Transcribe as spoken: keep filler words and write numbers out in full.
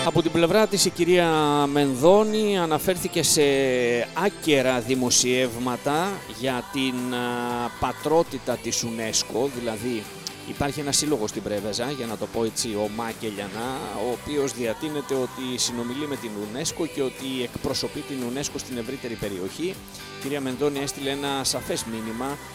Από την πλευρά της η κυρία Μενδώνη αναφέρθηκε σε άκερα δημοσιεύματα για την πατρότητα της UNESCO, δηλαδή υπάρχει ένα σύλλογο στην Πρέβεζα, για να το πω έτσι ομά και λιανά, ο οποίος διατείνεται ότι συνομιλεί με την UNESCO και ότι εκπροσωπεί την UNESCO στην ευρύτερη περιοχή. Η κυρία Μενδώνη έστειλε ένα σαφές μήνυμα